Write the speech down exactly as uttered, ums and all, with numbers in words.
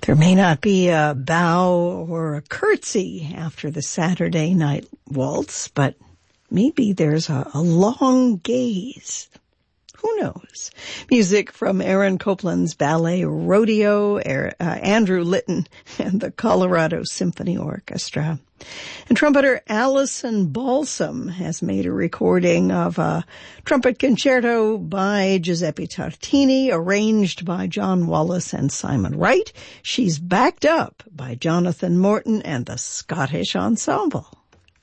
There may not be a bow or a curtsy after the Saturday night waltz, but maybe there's a, a long gaze. Who knows? Music from Aaron Copland's ballet Rodeo, uh, Andrew Litton, and the Colorado Symphony Orchestra. And trumpeter Allison Balsam has made a recording of a trumpet concerto by Giuseppe Tartini, arranged by John Wallace and Simon Wright. She's backed up by Jonathan Morton and the Scottish Ensemble.